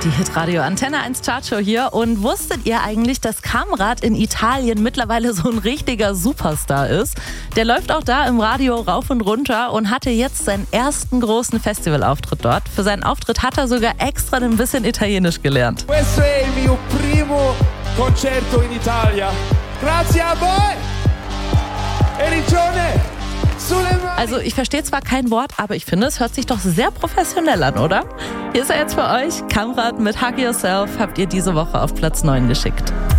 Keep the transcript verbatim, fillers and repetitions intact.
Die Hitradio Antenne eins Chartshow hier. Und wusstet ihr eigentlich, dass Kamrat in Italien mittlerweile so ein richtiger Superstar ist? Der läuft auch da im Radio rauf und runter und hatte jetzt seinen ersten großen Festivalauftritt dort. Für seinen Auftritt hat er sogar extra ein bisschen Italienisch gelernt. Questo è il mio primo concerto in Italia. Grazie a voi! E Regione! Also ich verstehe zwar kein Wort, aber ich finde, es hört sich doch sehr professionell an, oder? Hier ist er jetzt für euch. Kamrat mit Hug Yourself habt ihr diese Woche auf Platz neun geschickt.